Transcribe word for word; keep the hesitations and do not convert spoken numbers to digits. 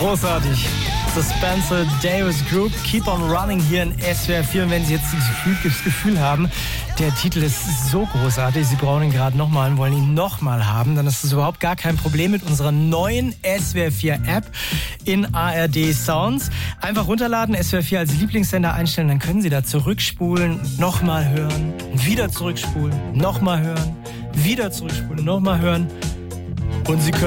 Großartig. The Spencer Davis Group, Keep on Running hier in S W R vier. Und wenn Sie jetzt das Gefühl, das Gefühl haben, der Titel ist so großartig, Sie brauchen ihn gerade nochmal und wollen ihn nochmal haben, dann ist das überhaupt gar kein Problem mit unserer neuen S W R vier App in A R D Sounds. Einfach runterladen, S W R vier als Lieblingssender einstellen, dann können Sie da zurückspulen, nochmal hören, wieder zurückspulen, nochmal hören, wieder zurückspulen, nochmal hören. Und Sie können